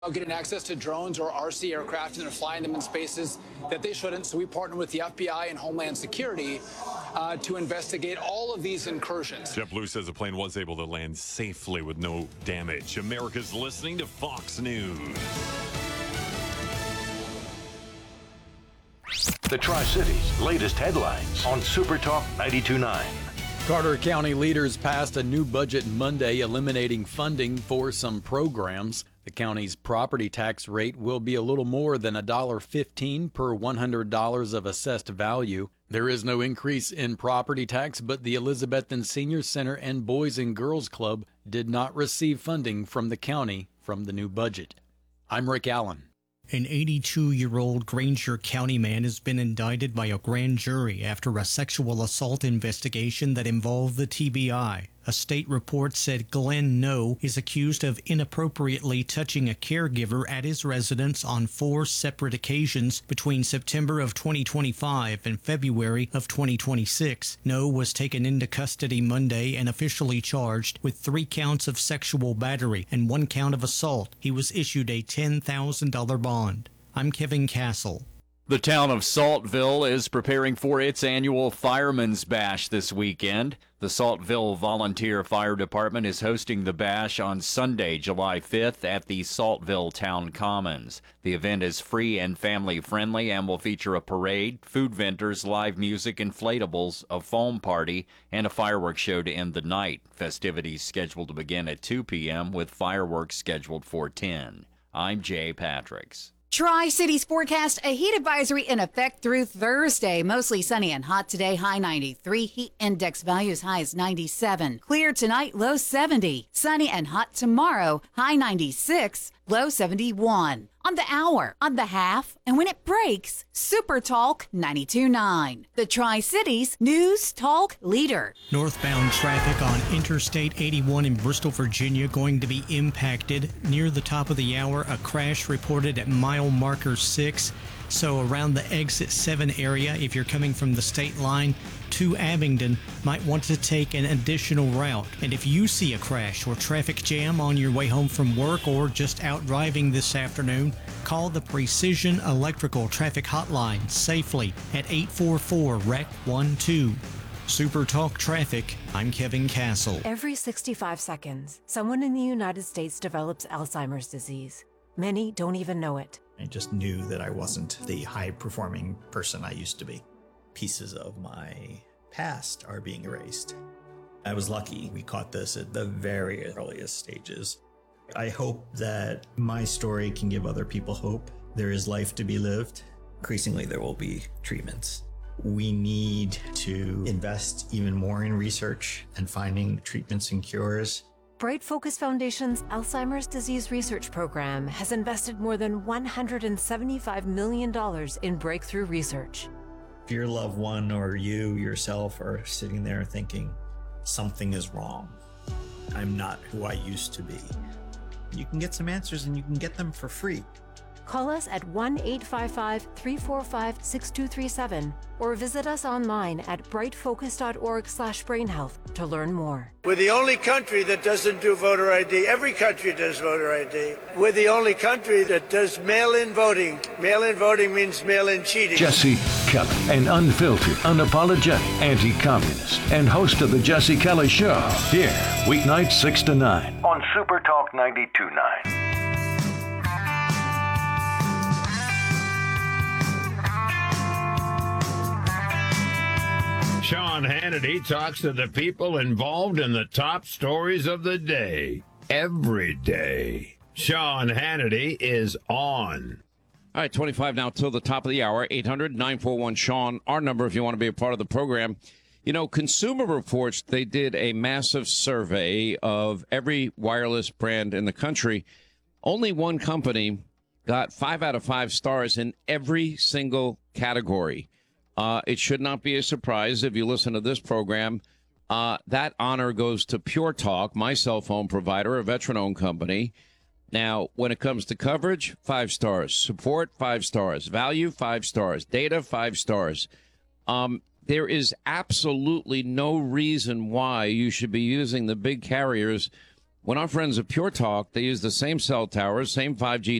Getting access to drones or RC aircraft, and they're flying them in spaces that they shouldn't. So we partner with the FBI and Homeland Security to investigate all of these incursions. JetBlue says the plane was able to land safely with no damage. America's listening to Fox News. The Tri-Cities' latest headlines on Super Talk 92.9. Carter County leaders passed a new budget Monday, eliminating funding for some programs. The county's property tax rate will be a little more than $1.15 per $100 of assessed value. There is no increase in property tax, but the Elizabethton Senior Center and Boys and Girls Club did not receive funding from the county from the new budget. I'm Rick Allen. An 82-year-old Granger County man has been indicted by a grand jury after a sexual assault investigation that involved the TBI. A state report said Glenn No is accused of inappropriately touching a caregiver at his residence on 4 separate occasions between September of 2025 and February of 2026. No was taken into custody Monday and officially charged with 3 counts of sexual battery and 1 count of assault. He was issued a $10,000 bond. I'm Kevin Castle. The town of Saltville is preparing for its annual Fireman's Bash this weekend. The Saltville Volunteer Fire Department is hosting the bash on Sunday, July 5th at the Saltville Town Commons. The event is free and family-friendly and will feature a parade, food vendors, live music, inflatables, a foam party, and a fireworks show to end the night. Festivities scheduled to begin at 2 p.m. with fireworks scheduled for 10. I'm Jay Patricks. Tri-Cities forecast, a heat advisory in effect through Thursday. Mostly sunny and hot today, high 93. Heat index values high as 97. Clear tonight, low 70. Sunny and hot tomorrow, high 96, low 71. On the hour, on the half, and when it breaks, Super Talk 92.9. The Tri-Cities News Talk leader. Northbound traffic on Interstate 81 in Bristol, Virginia going to be impacted. Near the top of the hour, a crash reported at mile marker 6. So around the exit 7 area, if you're coming from the state line to Abingdon, might want to take an additional route. And if you see a crash or traffic jam on your way home from work or just out driving this afternoon, call the Precision Electrical Traffic Hotline safely at 844-REC-12. Super Talk Traffic, I'm Kevin Castle. Every 65 seconds, someone in the United States develops Alzheimer's disease. Many don't even know it. I just knew that I wasn't the high-performing person I used to be. Pieces of my past are being erased. I was lucky we caught this at the very earliest stages. I hope that my story can give other people hope. There is life to be lived. Increasingly, there will be treatments. We need to invest even more in research and finding treatments and cures. Bright Focus Foundation's Alzheimer's Disease Research Program has invested more than $175 million in breakthrough research. If your loved one or you yourself are sitting there thinking, something is wrong, I'm not who I used to be, you can get some answers and you can get them for free. Call us at 1-855-345-6237 or visit us online at brightfocus.org/brainhealth to learn more. We're the only country that doesn't do voter ID. Every country does voter ID. We're the only country that does mail-in voting. Mail-in voting means mail-in cheating. Jesse Kelly, an unfiltered, unapologetic anti-communist and host of the Jesse Kelly Show. Here, weeknights 6 to 9 on Super Talk 92.9. Sean Hannity talks to the people involved in the top stories of the day, every day. Sean Hannity is on. All right, 25 now till the top of the hour, 800-941-SEAN, our number if you want to be a part of the program. You know, Consumer Reports, they did a massive survey of every wireless brand in the country. Only one company got 5 out of 5 stars in every single category. It should not be a surprise if you listen to this program. That honor goes to Pure Talk, my cell phone provider, a veteran-owned company. Now, when it comes to coverage, 5 stars. Support, 5 stars. Value, 5 stars. Data, 5 stars. There is absolutely no reason why you should be using the big carriers When our friends at Pure Talk, they use the same cell towers, same 5G